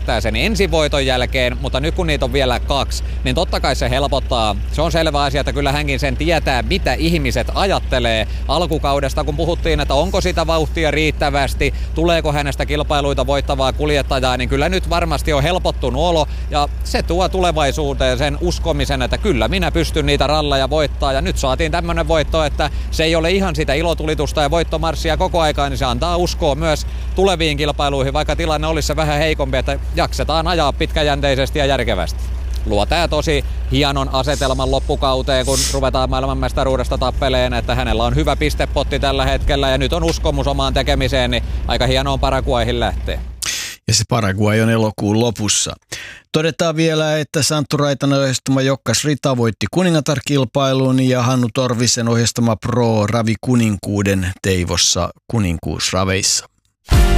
jättää sen ensi voiton jälkeen, mutta nyt kun niitä on vielä 2, niin totta kai se helpottaa. Se on selvä asia, että kyllä hänkin sen tietää, mitä ihmiset ajattelee alkukaudesta, kun puhuttiin, että onko sitä vauhtia riittävästi, tuleeko hänestä kilpailuita voittavaa kuljettajaa, niin kyllä nyt varmasti on helpottunut olo ja se tuo tulevaisuuteen sen uskomisen, että kyllä minä pystyn niitä ralleja voittaa ja nyt saatiin tämmöinen voitto, että se ei ole ihan sitä ilotulitusta ja voittomarssia koko aikaa, niin se antaa uskoa myös tuleviin kilpailuihin, vaikka tilanne olisi se vähän heikompi, että jaksetaan ajaa pitkäjänteisesti ja järkevästi. Luo tää tosi hienon asetelman loppukauteen, kun ruvetaan maailmanmestaruudesta tappeleen, että hänellä on hyvä pistepotti tällä hetkellä ja nyt on uskomus omaan tekemiseen, niin aika hienoon Paraguayhin lähtee. Ja se Paraguay on elokuun lopussa. Todetaan vielä, että Santtu Raitanen ohjastama Jokkas Rita voitti kuningatarkilpailun ja Hannu Torvisen ohjastama Pro ravi kuninkuuden Teivossa kuninkuusraveissa.